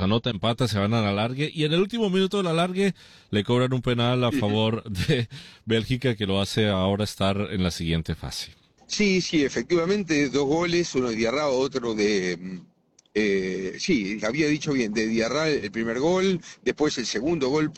anota, empata, se van a la largue y en el último minuto de la largue le cobran un penal a favor de Bélgica que lo hace ahora estar en la siguiente fase. Sí, sí, efectivamente, dos goles, uno de Diarra, otro de... sí, había dicho bien, de Diarra el primer gol, después el segundo gol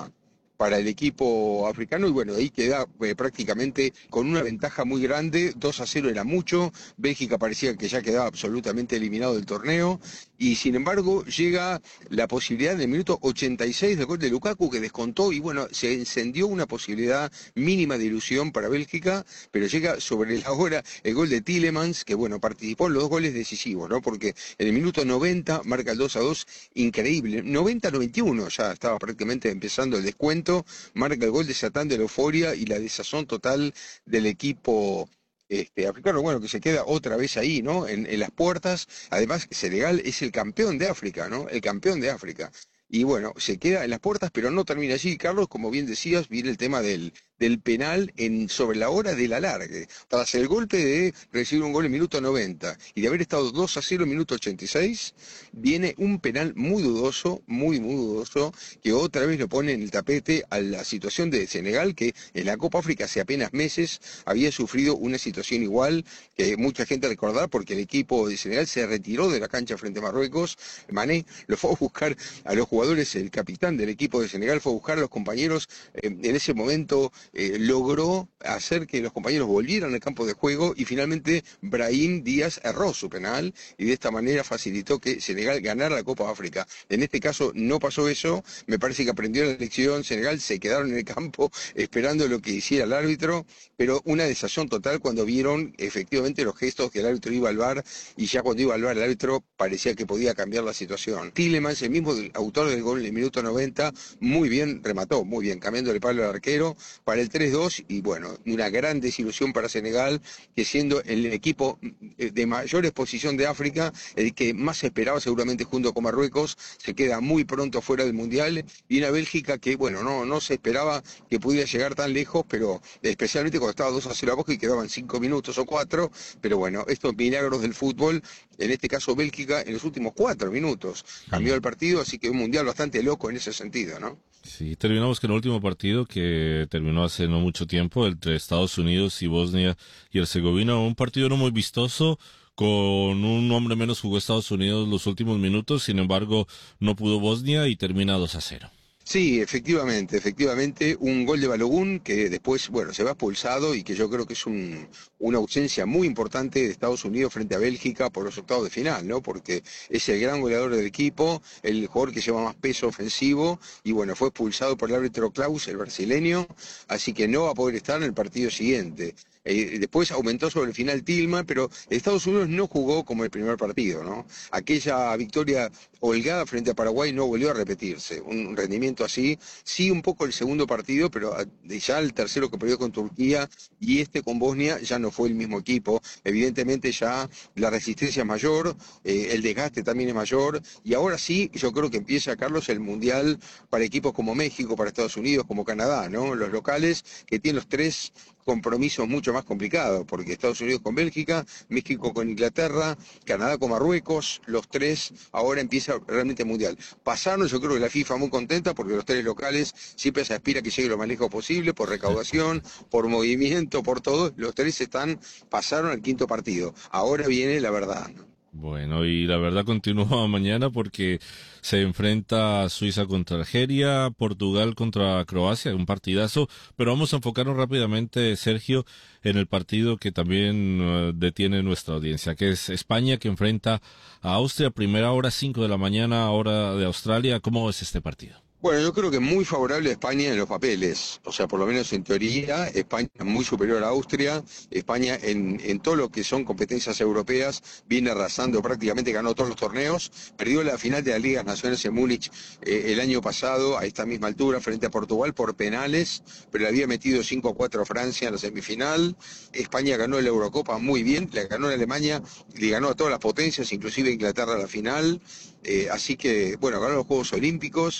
para el equipo africano y bueno, ahí queda prácticamente con una ventaja muy grande, 2-0 era mucho, Bélgica parecía que ya quedaba absolutamente eliminado del torneo y sin embargo llega la posibilidad en el minuto 86 del gol de Lukaku que descontó y bueno, se encendió una posibilidad mínima de ilusión para Bélgica, pero llega sobre la hora el gol de Tielemans, que bueno, participó en los dos goles decisivos, ¿no? Porque en el minuto 90 marca el 2-2, increíble, 90-91 ya estaba prácticamente empezando el descuento, marca el gol desatando la euforia y la desazón total del equipo africano, bueno, que se queda otra vez ahí, ¿no? En las puertas, además Senegal es el campeón de África, ¿no? El campeón de África. Y bueno, se queda en las puertas, pero no termina allí. Carlos, como bien decías, viene el tema del penal sobre la hora del alargue. Tras el golpe de recibir un gol en minuto 90 y de haber estado 2-0 en minuto 86, viene un penal muy dudoso, muy dudoso, que otra vez lo pone en el tapete a la situación de Senegal, que en la Copa África hace apenas meses había sufrido una situación igual, que mucha gente recordará porque el equipo de Senegal se retiró de la cancha frente a Marruecos. Mané lo fue a buscar a los jugadores, el capitán del equipo de Senegal fue a buscar a los compañeros, en ese momento logró hacer que los compañeros volvieran al campo de juego y finalmente Brahim Díaz erró su penal y de esta manera facilitó que Senegal ganara la Copa África. En este caso no pasó eso, me parece que aprendió la lección, Senegal se quedaron en el campo esperando lo que hiciera el árbitro, pero una desazón total cuando vieron efectivamente los gestos que el árbitro iba al VAR y ya cuando iba al VAR el árbitro parecía que podía cambiar la situación. Tielemans, el mismo autor del gol en el minuto 90, muy bien, remató, muy bien, cambiando el palo al arquero para el 3-2 y bueno, una gran desilusión para Senegal, que siendo el equipo de mayor exposición de África, el que más se esperaba seguramente junto con Marruecos, se queda muy pronto fuera del Mundial, y una Bélgica que bueno, no se esperaba que pudiera llegar tan lejos, pero especialmente cuando estaba 2-0 abajo y quedaban 5 minutos o 4, pero bueno, estos milagros del fútbol, en este caso Bélgica, en los últimos 4 minutos cambió el partido, así que un Mundial bastante loco en ese sentido, ¿no? Sí, terminamos con el último partido que terminó hace no mucho tiempo entre Estados Unidos y Bosnia y Herzegovina, un partido no muy vistoso, con un hombre menos jugó Estados Unidos los últimos minutos, sin embargo no pudo Bosnia y termina 2-0. Sí, efectivamente, un gol de Balogun que después, bueno, se va expulsado y que yo creo que es una ausencia muy importante de Estados Unidos frente a Bélgica por los octavos de final, ¿no? Porque es el gran goleador del equipo, el jugador que lleva más peso ofensivo y bueno, fue expulsado por el árbitro Klaus, el brasileño, así que no va a poder estar en el partido siguiente. Después aumentó sobre el final Tillman, pero Estados Unidos no jugó como el primer partido, ¿no? Aquella victoria holgada frente a Paraguay no volvió a repetirse, un rendimiento así, sí un poco el segundo partido, pero ya el tercero que perdió con Turquía y con Bosnia ya no fue el mismo equipo, evidentemente ya la resistencia es mayor, el desgaste también es mayor, y ahora sí yo creo que empieza, Carlos, el Mundial para equipos como México, para Estados Unidos, como Canadá, ¿no? Los locales que tienen los tres compromisos mucho más complicados, porque Estados Unidos con Bélgica, México con Inglaterra, Canadá con Marruecos, los tres, ahora empieza realmente el Mundial. Pasaron, yo creo que la FIFA muy contenta, porque los tres locales siempre se aspira a que llegue lo más lejos posible, por recaudación, por movimiento, por todo, los tres pasaron al quinto partido. Ahora viene la verdad, ¿no? Bueno, y la verdad continúa mañana porque se enfrenta Suiza contra Argelia, Portugal contra Croacia, un partidazo, pero vamos a enfocarnos rápidamente, Sergio, en el partido que también detiene nuestra audiencia, que es España que enfrenta a Austria, primera hora, 5 de la mañana, hora de Australia. ¿Cómo es este partido? Bueno, yo creo que muy favorable a España en los papeles, o sea, por lo menos en teoría, España muy superior a Austria, España en todo lo que son competencias europeas viene arrasando, prácticamente ganó todos los torneos, perdió la final de la Liga de las Naciones en Múnich el año pasado a esta misma altura frente a Portugal por penales, pero le había metido 5-4 a Francia en la semifinal. España ganó la Eurocopa muy bien, le ganó a Alemania, le ganó a todas las potencias, inclusive a Inglaterra a la final. Así que, bueno, ganó los Juegos Olímpicos. Yo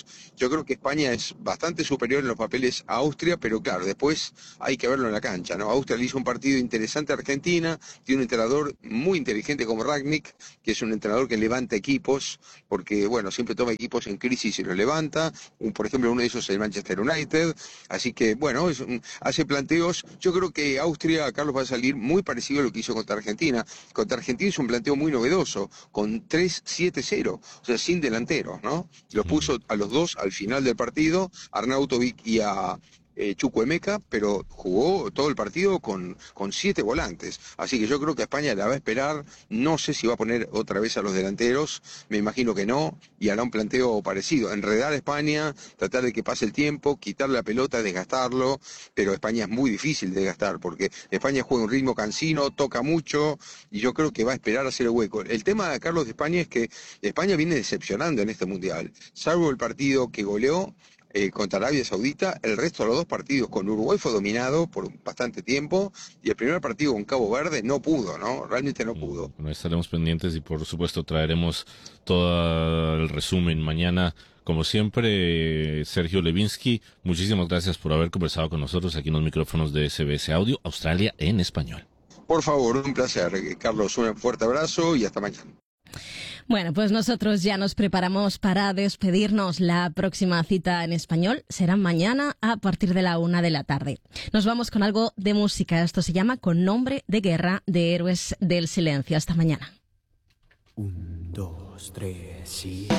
Yo creo que España es bastante superior en los papeles a Austria, pero claro, después hay que verlo en la cancha, ¿no? Austria le hizo un partido interesante a Argentina, tiene un entrenador muy inteligente como Rangnick, que es un entrenador que levanta equipos, porque, bueno, siempre toma equipos en crisis y los levanta. Por ejemplo, uno de esos es el Manchester United. Así que, bueno, hace planteos. Yo creo que Austria, Carlos, va a salir muy parecido a lo que hizo contra Argentina. Contra Argentina hizo un planteo muy novedoso, con 3-7-0, o sea, sin delanteros, ¿no? Los puso a los dos al final del partido, a Arnautovic y a Chukwuemeka, pero jugó todo el partido con 7 volantes. Así que yo creo que España la va a esperar. No sé si va a poner otra vez a los delanteros, me imagino que no, y hará un planteo parecido. Enredar a España, tratar de que pase el tiempo, quitarle la pelota, desgastarlo, pero España es muy difícil de desgastar, porque España juega un ritmo cansino, toca mucho, y yo creo que va a esperar a hacer el hueco. El tema, Carlos, de España es que España viene decepcionando en este Mundial, salvo el partido que goleó contra Arabia Saudita. El resto de los dos partidos con Uruguay fue dominado por bastante tiempo, y el primer partido con Cabo Verde no pudo, ¿no? Realmente no pudo. Bueno, estaremos pendientes y por supuesto traeremos todo el resumen mañana. Como siempre, Sergio Levinsky, muchísimas gracias por haber conversado con nosotros aquí en los micrófonos de SBS Audio, Australia en español. Por favor, un placer, Carlos, un fuerte abrazo y hasta mañana. Bueno, pues nosotros ya nos preparamos para despedirnos. La próxima cita en español será mañana a partir de la 1 de la tarde. Nos vamos con algo de música. Esto se llama Con nombre de guerra, de Héroes del Silencio. Hasta mañana. 1, 2, 3, sí.